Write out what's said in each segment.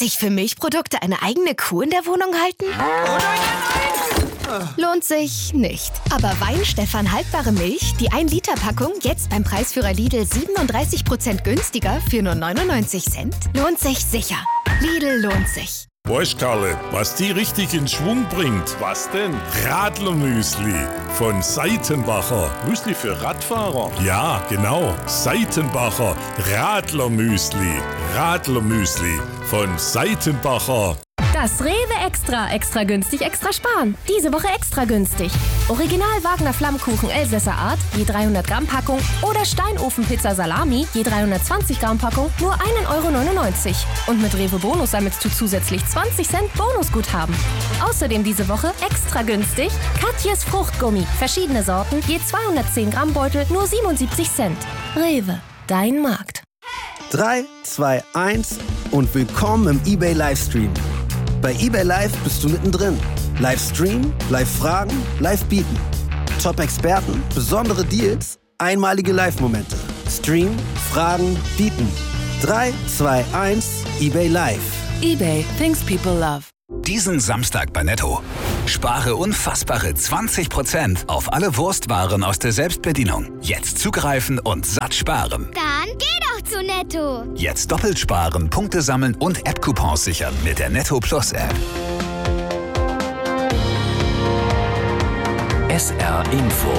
ich für Milchprodukte eine eigene Kuh in der Wohnung halten? Lohnt sich nicht. Aber Weinstefan haltbare Milch, die 1-Liter-Packung, jetzt beim Preisführer Lidl 37% günstiger für nur 99 Cent, lohnt sich sicher. Lidl lohnt sich. Weißt Karle, was die richtig in Schwung bringt? Was denn? Radlermüsli von Seitenbacher. Müsli für Radfahrer? Ja, genau. Seitenbacher Radlermüsli. Radlermüsli von Seitenbacher. Das Rewe Extra günstig, extra sparen. Diese Woche extra günstig. Original Wagner Flammkuchen Elsässer Art, je 300 Gramm Packung oder Steinofenpizza Salami, je 320 Gramm Packung, nur 1,99 €. Und mit Rewe Bonus sammelst du zusätzlich 20 Cent Bonusguthaben. Außerdem diese Woche extra günstig Katjes Fruchtgummi. Verschiedene Sorten, je 210 Gramm Beutel, nur 77 Cent. Rewe, dein Markt. 3, 2, 1 und willkommen im eBay Livestream. Bei eBay Live bist du mittendrin. Livestream, Live-Fragen, Live-Bieten. Top-Experten, besondere Deals, einmalige Live-Momente. Stream, Fragen, Bieten. 3, 2, 1, eBay Live. eBay, things people love. Diesen Samstag bei Netto. Spare unfassbare 20% auf alle Wurstwaren aus der Selbstbedienung. Jetzt zugreifen und satt sparen. Dann geh doch zu Netto. Jetzt doppelt sparen, Punkte sammeln und App-Coupons sichern mit der Netto Plus App. SR Info.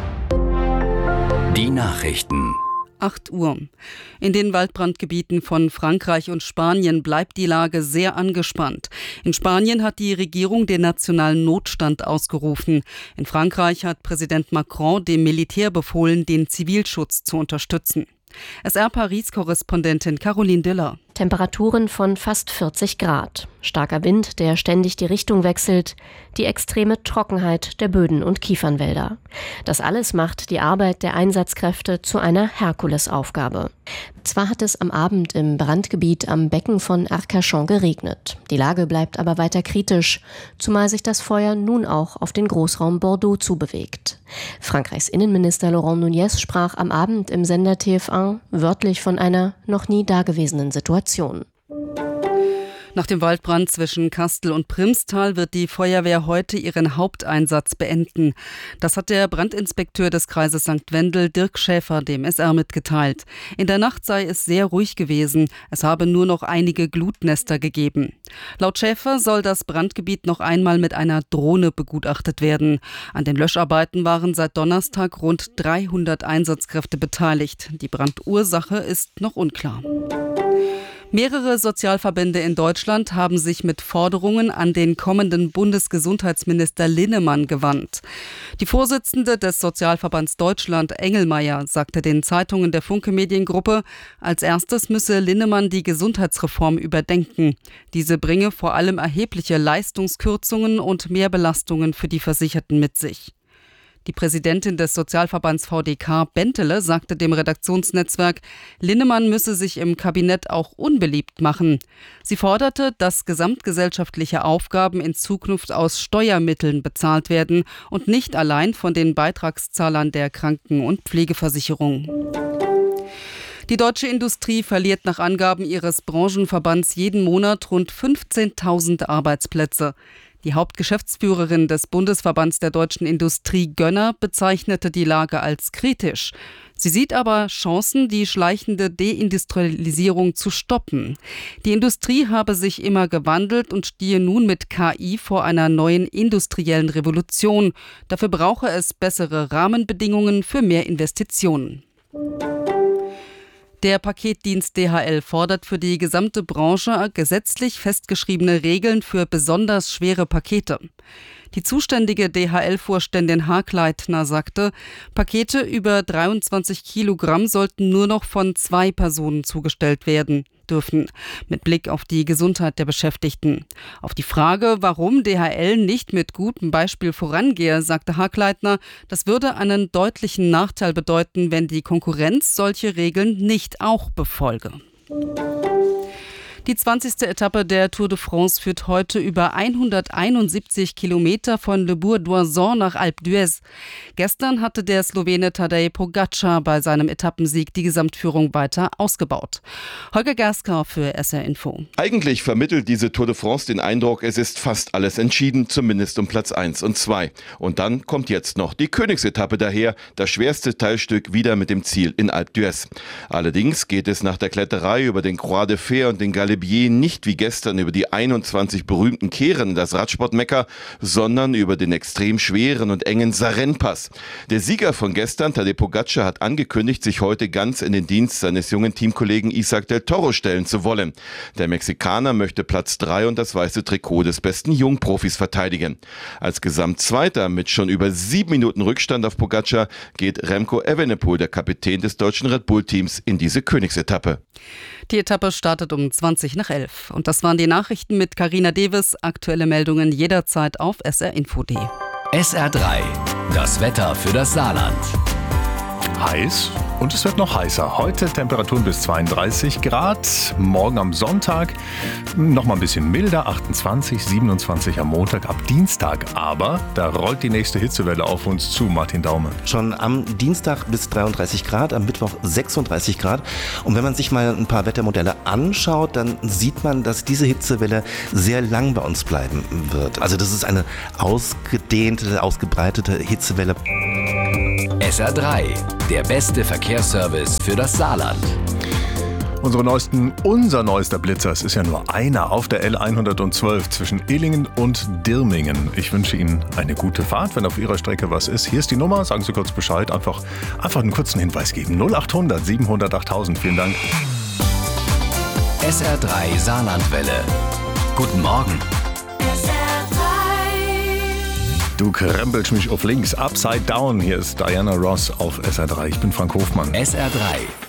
Die Nachrichten. 8 Uhr. In den Waldbrandgebieten von Frankreich und Spanien bleibt die Lage sehr angespannt. In Spanien hat die Regierung den nationalen Notstand ausgerufen. In Frankreich hat Präsident Macron dem Militär befohlen, den Zivilschutz zu unterstützen. SR-Paris-Korrespondentin Caroline Diller. Temperaturen von fast 40 Grad. Starker Wind, der ständig die Richtung wechselt. Die extreme Trockenheit der Böden und Kiefernwälder. Das alles macht die Arbeit der Einsatzkräfte zu einer Herkulesaufgabe. Zwar hat es am Abend im Brandgebiet am Becken von Arcachon geregnet. Die Lage bleibt aber weiter kritisch, zumal sich das Feuer nun auch auf den Großraum Bordeaux zubewegt. Frankreichs Innenminister Laurent Nunez sprach am Abend im Sender TF1 wörtlich von einer noch nie dagewesenen Situation. Nach dem Waldbrand zwischen Kastel und Primstal wird die Feuerwehr heute ihren Haupteinsatz beenden. Das hat der Brandinspekteur des Kreises St. Wendel, Dirk Schäfer, dem SR mitgeteilt. In der Nacht sei es sehr ruhig gewesen. Es habe nur noch einige Glutnester gegeben. Laut Schäfer soll das Brandgebiet noch einmal mit einer Drohne begutachtet werden. An den Löscharbeiten waren seit Donnerstag rund 300 Einsatzkräfte beteiligt. Die Brandursache ist noch unklar. Mehrere Sozialverbände in Deutschland haben sich mit Forderungen an den kommenden Bundesgesundheitsminister Linnemann gewandt. Die Vorsitzende des Sozialverbands Deutschland, Engelmeier, sagte den Zeitungen der Funke Mediengruppe, als erstes müsse Linnemann die Gesundheitsreform überdenken. Diese bringe vor allem erhebliche Leistungskürzungen und Mehrbelastungen für die Versicherten mit sich. Die Präsidentin des Sozialverbands VDK, Bentele, sagte dem Redaktionsnetzwerk, Linnemann müsse sich im Kabinett auch unbeliebt machen. Sie forderte, dass gesamtgesellschaftliche Aufgaben in Zukunft aus Steuermitteln bezahlt werden und nicht allein von den Beitragszahlern der Kranken- und Pflegeversicherung. Die deutsche Industrie verliert nach Angaben ihres Branchenverbands jeden Monat rund 15.000 Arbeitsplätze. Die Hauptgeschäftsführerin des Bundesverbands der deutschen Industrie, Gönner, bezeichnete die Lage als kritisch. Sie sieht aber Chancen, die schleichende Deindustrialisierung zu stoppen. Die Industrie habe sich immer gewandelt und stehe nun mit KI vor einer neuen industriellen Revolution. Dafür brauche es bessere Rahmenbedingungen für mehr Investitionen. Der Paketdienst DHL fordert für die gesamte Branche gesetzlich festgeschriebene Regeln für besonders schwere Pakete. Die zuständige DHL-Vorständin Haagleitner sagte, Pakete über 23 Kilogramm sollten nur noch von 2 Personen zugestellt werden dürfen, mit Blick auf die Gesundheit der Beschäftigten. Auf die Frage, warum DHL nicht mit gutem Beispiel vorangehe, sagte Haagleitner, das würde einen deutlichen Nachteil bedeuten, wenn die Konkurrenz solche Regeln nicht auch befolge. Die 20. Etappe der Tour de France führt heute über 171 Kilometer von Le Bourg-d'Oisans nach Alpe d'Huez. Gestern hatte der Slowene Tadej Pogačar bei seinem Etappensieg die Gesamtführung weiter ausgebaut. Holger Gersker für SR Info. Eigentlich vermittelt diese Tour de France den Eindruck, es ist fast alles entschieden, zumindest um Platz 1 und 2. Und dann kommt jetzt noch die Königsetappe daher, das schwerste Teilstück wieder mit dem Ziel in Alpe d'Huez. Allerdings geht es nach der Kletterei über den Croix de Fer und den Galibier nicht wie gestern über die 21 berühmten Kehren, das Radsportmekka, sondern über den extrem schweren und engen Sarren-Pass. Der Sieger von gestern, Tadej Pogačar, hat angekündigt, sich heute ganz in den Dienst seines jungen Teamkollegen Isaac del Toro stellen zu wollen. Der Mexikaner möchte Platz 3 und das weiße Trikot des besten Jungprofis verteidigen. Als Gesamtzweiter mit schon über 7 Minuten Rückstand auf Pogačar geht Remco Evenepoel, der Kapitän des deutschen Red Bull-Teams, in diese Königsetappe. Die Etappe startet um 20:11. Und das waren die Nachrichten mit Carina Deves. Aktuelle Meldungen jederzeit auf srinfo.de. SR3, das Wetter für das Saarland. Heiß und es wird noch heißer. Heute Temperaturen bis 32 Grad. Morgen am Sonntag noch mal ein bisschen milder, 28, 27 am Montag, ab Dienstag. Aber da rollt die nächste Hitzewelle auf uns zu, Martin Daume. Schon am Dienstag bis 33 Grad, am Mittwoch 36 Grad. Und wenn man sich mal ein paar Wettermodelle anschaut, dann sieht man, dass diese Hitzewelle sehr lang bei uns bleiben wird. Also das ist eine ausgedehnte, ausgebreitete Hitzewelle. SR3, der beste Verkehrsservice für das Saarland. Unser neuester Blitzer, es ist ja nur einer auf der L112 zwischen Illingen und Dirmingen. Ich wünsche Ihnen eine gute Fahrt, wenn auf Ihrer Strecke was ist. Hier ist die Nummer, sagen Sie kurz Bescheid, einfach einen kurzen Hinweis geben. 0800 700 8000, vielen Dank. SR3 Saarlandwelle. Guten Morgen. Du krempelst mich auf links, upside down. Hier ist Diana Ross auf SR3. Ich bin Frank Hofmann. SR3.